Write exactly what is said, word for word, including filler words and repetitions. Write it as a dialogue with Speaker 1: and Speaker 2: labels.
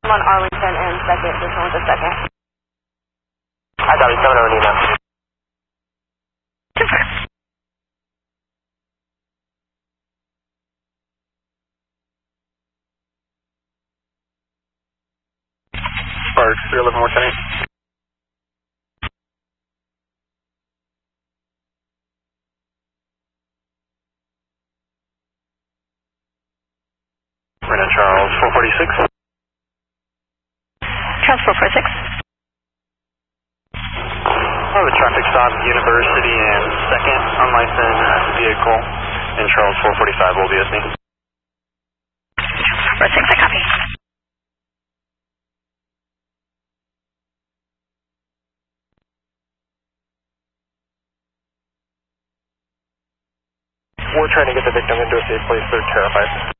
Speaker 1: I'm on Arlington and second, this one with a second.
Speaker 2: I got it, coming over to you now. Spark, three eleven one ten eight. Brennan Charles, four forty-six.
Speaker 3: Charles four forty-six.
Speaker 2: Oh, the traffic stop, University and second unlicensed vehicle in Charles four forty-five, O B S me.
Speaker 3: four six, I copy.
Speaker 2: We're trying to get the victim into a safe place. They're terrified.